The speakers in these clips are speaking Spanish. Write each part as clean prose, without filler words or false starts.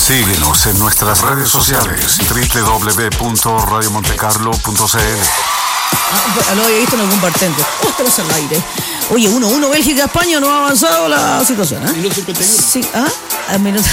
Síguenos en nuestras redes sociales, www.radiomontecarlo.cl. Lo había visto en algún bartender. Estamos al aire. Oye, 1-1 Bélgica, España, no ha avanzado la situación, ¿eh? Minuto 51. Sí, minuto.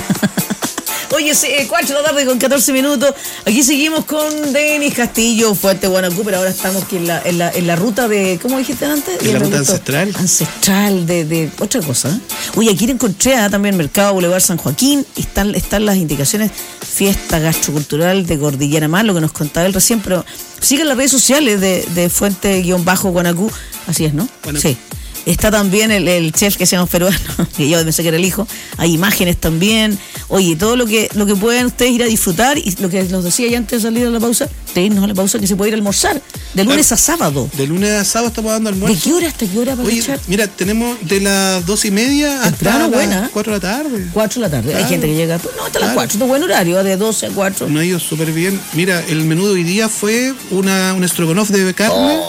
Oye, 4 de la tarde con 14 minutos. Aquí seguimos con Denis Castillo, Fuerte Guanacú, pero ahora estamos aquí en la ruta de, ¿cómo dijiste antes? En la ruta ancestral. Ancestral de otra cosa, ¿eh? Oye, aquí encontré también Mercado Boulevard San Joaquín, y están las indicaciones, fiesta gastrocultural de Cordillera Mar, lo que nos contaba él recién, pero sigan las redes sociales de Fuente-Guanacú, así es, ¿no? Guanacú. Sí. Está también el chef que se llama peruano, que yo pensé que era el hijo. Hay imágenes también. Oye, todo lo que pueden ustedes ir a disfrutar, y lo que nos decía ya antes de salir a la pausa, de irnos a la pausa, que se puede ir a almorzar de lunes a sábado. De lunes a sábado estamos dando almuerzo. ¿De qué hora hasta qué hora para echar? Mira, tenemos de las 2:30 hasta las 4 de la tarde. 4 de la tarde. Claro. Hay gente que llega hasta las 4. Es buen horario, de 12 a 4. No ha ido súper bien. Mira, el menú de hoy día fue un estrogonoff de carne.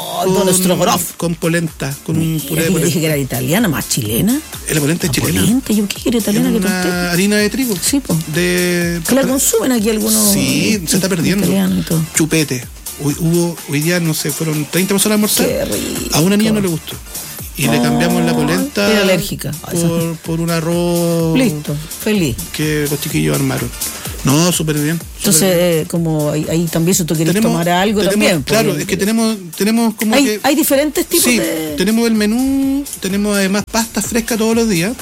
Con polenta, con un puré de polenta. Dije que era italiana, más chilena. La polenta es chilena. Polenta, ¿yo qué quiero italiana? Es que una harina de trigo. Sí, pues. Que la consumen aquí algunos. Sí, se está perdiendo. Chupete. Hoy día, no sé, fueron 30 personas a almorzar. Qué rico. A una niña no le gustó. Y le cambiamos la polenta. Era alérgica. Por un arroz. Listo, feliz. Que los chiquillos armaron. No, súper bien. Entonces, como ahí también, si tú quieres tomar algo también. Claro, es que tenemos como hay diferentes tipos de... tenemos el menú, tenemos además pasta fresca todos los días.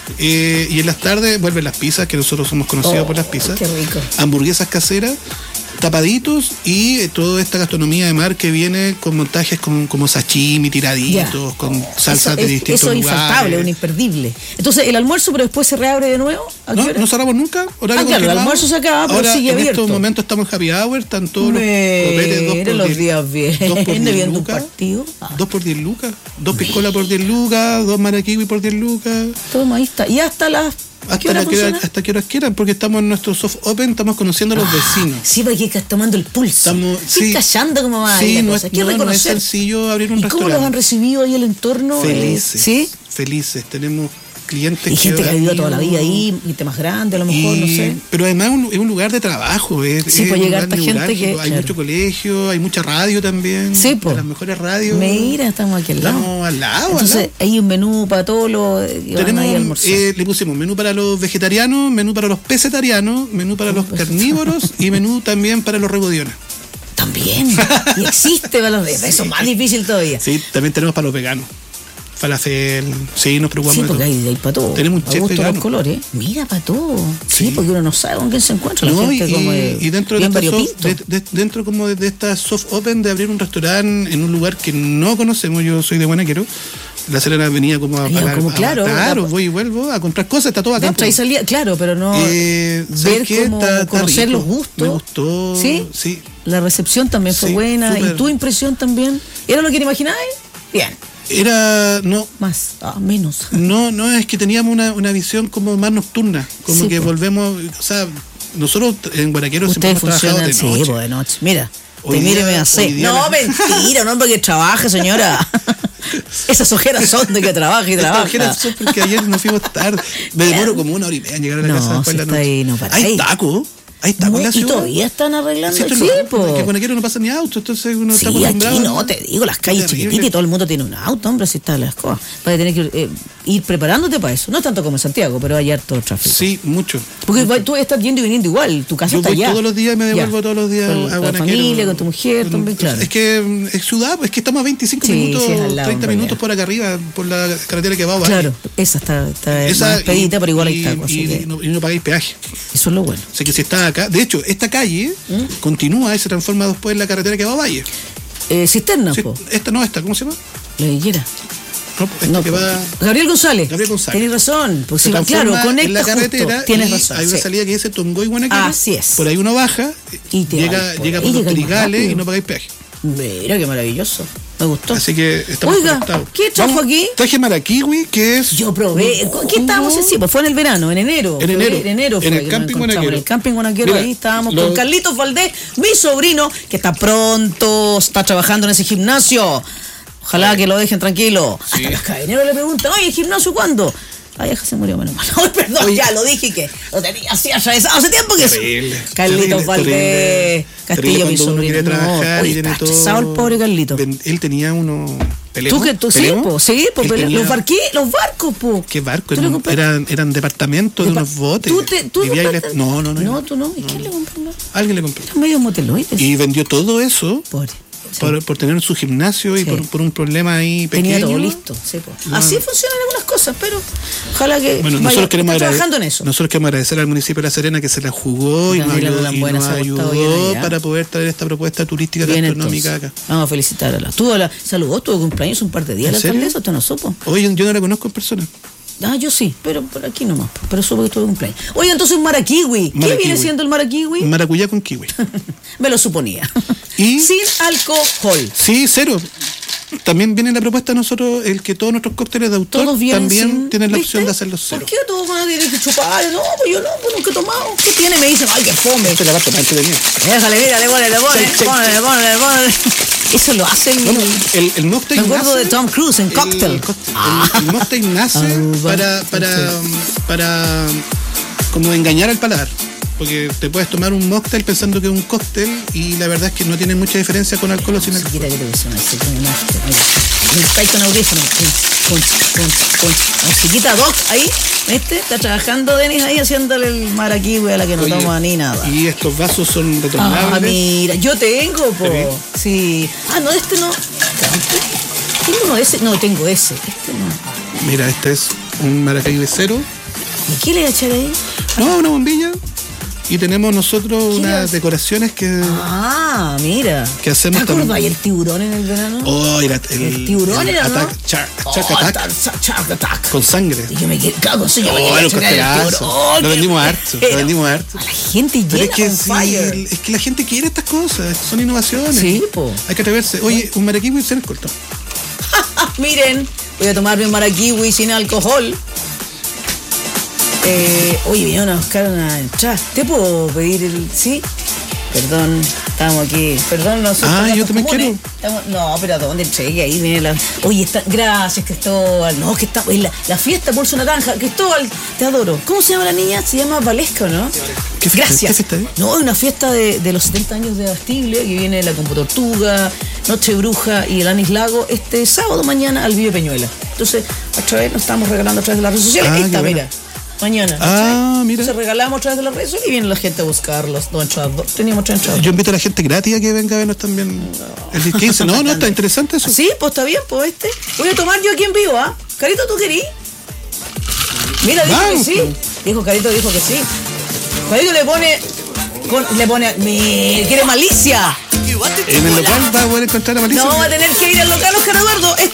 Y en las tardes vuelven las pizzas, que nosotros somos conocidos por las pizzas. Qué rico. Hamburguesas caseras, tapaditos, y toda esta gastronomía de mar que viene con montajes como sashimi, tiraditos, con salsas de distintos lugares. Eso es infaltable, un imperdible. Entonces, el almuerzo, pero después se reabre de nuevo. No cerramos nunca. Claro, el almuerzo se acaba, pero ahora, sigue abierto. En estos momentos estamos en happy hour, están todos los copetes 2 por 10. Los días bien. 2 por 10 viendo lucas. Un partido. 2 por 10 lucas. 2 piscolas por 10 lucas, 2 maraquiwi por 10 lucas. Toma, ahí está. Y hasta las... Hasta que horas quieran, porque estamos en nuestro soft open, estamos conociendo a los vecinos. Sí, porque estás tomando el pulso. Estás callando como va. Sí, no es sencillo abrir un restaurante. ¿Y cómo los han recibido ahí el entorno? Felices. ¿Sí? Felices. Tenemos clientes y gente que ha vivido toda la vida ahí, gente más grande a lo mejor, no sé. Pero además es un lugar de trabajo. Sí, puede llegar esta gente que... Hay mucho colegio, hay mucha radio también. Sí, pues. Las mejores radios. Mira, estamos aquí al lado. Estamos al lado. Entonces, hay un menú para todos los que van ahí a almorzar. Le pusimos menú para los vegetarianos, menú para los pesetarianos, menú para los carnívoros y menú también para los rebodiones. También. Y existe para los veganos. Eso es más difícil todavía. Sí, también tenemos para los veganos. Falafel, sí, nos preocupamos. Sí, porque hay para todo. Tenemos un chef vegano. Los colores. Mira, para todo. Sí, porque uno no sabe con quién se encuentra. La gente como y dentro dentro como de esta soft open, de abrir un restaurante en un lugar que no conocemos, yo soy de Guanaquero. La Serena venía como a pagar, claro, voy y vuelvo a comprar cosas, está todo acá. Entra y salía, claro, pero no ver cómo conocer los gustos. Me gustó. ¿Sí? La recepción también fue buena. Super. ¿Y tu impresión también? ¿Era lo que te imaginabas? Bien. Menos. No, es que teníamos una visión como más nocturna, como que volvemos, o sea, nosotros en Guanaquero siempre hemos trabajado de noche. Sí, de noche. Mira, míreme así. No, mentira, no porque trabaje, señora. Esas ojeras son de que trabaja y trabaja. Esas ojeras son porque ayer nos fuimos tarde. Me demoro como 1 hora y media en llegar a la casa después de la noche. Hay taco. Ahí está, con la ciudad. Y todavía están arreglando el tipo. Es que Guanaquero no pasa ni auto, entonces uno está acostumbrado. Aquí no, te digo, las calles chiquititas y todo el mundo tiene un auto, hombre, así está las cosas. Vas a tener que ir preparándote para eso. No tanto como en Santiago, pero hay harto tráfico. Sí, mucho. Porque tú estás yendo y viniendo igual, tu casa está allá. Yo voy todos los días y me devuelvo todos los días a Guanaquero. Con tu familia, con tu mujer también, claro. Es que es ciudad, es que estamos a 25 minutos, 30 minutos por acá arriba, por la carretera que va a Valle. Claro, esa está más pedita, pero igual hay tacos. Y no pagáis peaje. Eso es lo bueno. O sea que si estás acá, de hecho, esta calle continúa y se transforma después en la carretera que va a Valle. Cisterna, esta, ¿cómo se llama? La Higuera. Que va... Gabriel González. Tienes razón. Pues sí, claro, conecta en la carretera. Justo. Tienes razón. Hay una salida que dice Tongoy Guanaquero. Así es. Por ahí uno baja, y llega por los trigales y no pagáis peaje. Mira qué maravilloso. Me gustó. Así que estamos conectados. ¿Qué trajo aquí? Traje maraquiwi, que es... Yo probé. ¿Qué estábamos haciendo? Fue en el verano, en enero. En el Camping Guanaquero. En el Camping Guanaquero, ahí estábamos con Carlitos Valdés, mi sobrino, que está trabajando en ese gimnasio. Ojalá que lo dejen tranquilo. Sí. Hasta los carabineros le preguntan, oye, ¿el gimnasio cuándo? La vieja se murió, menos mal. Perdón, oye, ya lo dije que lo tenía así atravesado hace tiempo que terrible, Carlitos Valdés Castillo, mi sobrino. Está estresado el pobre Carlito. Él tenía uno. ¿Tú que tú? Sí, los barcos, po. ¿Qué barcos? Eran departamentos de unos botes. ¿Tú No. No, tú no. ¿Y quién le compró? Alguien le compró. Medio moteloides. Y vendió todo eso. Pobre. Por tener su gimnasio y por un problema ahí pequeño. Tenía todo listo. Sí, así funcionan algunas cosas, pero ojalá que nosotros queremos trabajando en eso. Nosotros queremos agradecer al municipio de La Serena que se la jugó y nos ayudó para poder traer esta propuesta turística gastronómica acá. Vamos a felicitarla. Saludó, tuvo cumpleaños un par de días la alcaldesa, ¿usted no supo? Oye, yo no la conozco en persona. Yo sí, pero por aquí nomás. Pero supo que tuve cumpleaños. Oye, entonces maraquiwi. ¿Qué viene siendo el maraquiwi? Maracuyá con kiwi. Me lo suponía. ¿Y? Sin alcohol. Sí, cero. También viene la propuesta de nosotros, el que todos nuestros cócteles de autor también tienen la opción de hacerlos cero. ¿Por qué todos van a tener que chupar? No, pues yo no, pues nunca he tomado. ¿Qué tiene? Me dicen, ay, qué fome. Esto es la parte más entretenida. Déjale, mira, le pone. Eso lo hacen. Bueno, el mocktail nace. Me acuerdo de Tom Cruise en Cocktail. El mocktail nace para como engañar al paladar. Porque te puedes tomar un mocktail pensando que es un cóctel y la verdad es que no tiene mucha diferencia con alcohol o sin alcohol. Con audífono. Musiquita Doc ahí, está trabajando Denis ahí haciéndole el maraquiwi a la que no toma ni nada. Y estos vasos son retornables. Mira, yo tengo, po. Sí. No, este no. ¿Tengo uno de ese? No, tengo ese. Este no. Mira, este es un maraquiwi cero. ¿Y qué le voy a echar ahí? No, una bombilla. Y tenemos nosotros unas decoraciones que... mira. Que hacemos también. ¿Te acuerdas el tiburón en el verano? El tiburón era, ¿no? Shark Attack. Con sangre. Y yo me quedé cago, Lo vendimos harto. A la gente llega con fire. Es que la gente quiere estas cosas. Son innovaciones. Sí, po. Hay que atreverse. Oye, un maraquiwi se nos cortó. Miren, voy a tomarme un maraquiwi sin alcohol. Oye, vinieron a buscar una entrada. ¿Te puedo pedir el...? ¿Sí? Perdón, estamos aquí. Perdón, no sé. Yo también quiero. No, pero ¿a dónde entregué? Ahí viene la... Oye, gracias, Cristóbal. No, que está... La fiesta Pulso Naranja. Cristóbal, te adoro. ¿Cómo se llama la niña? Se llama Valesca, ¿no? Gracias. ¿Qué fiesta es? No, es una fiesta de los 70 años de Bastible, que viene la Compotortuga, Noche Bruja y el Anis Lago este sábado mañana al Vive Peñuela. Entonces, a través nos estamos regalando a través de las redes sociales. Mira. Mañana. Mira. Entonces regalamos a través de las redes y viene la gente a buscar los dos entradas. Teníamos 3 entradas. Yo invito a la gente gratis a que venga a vernos también el 15. No, está interesante eso. Sí, pues está bien, pues voy a tomar yo aquí en vivo, Carito, ¿tú querís? Mira, dijo que sí. Carito dijo que sí. Carito le pone quiere malicia. En el local va a poder encontrar a malicia. No, va a tener que ir al local, Oscar Eduardo.